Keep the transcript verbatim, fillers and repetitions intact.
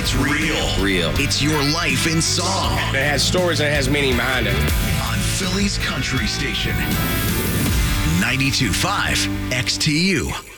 It's real. Real. It's your life in song. It has stories and it has meaning behind it. On Philly's Country Station. ninety-two point five X T U.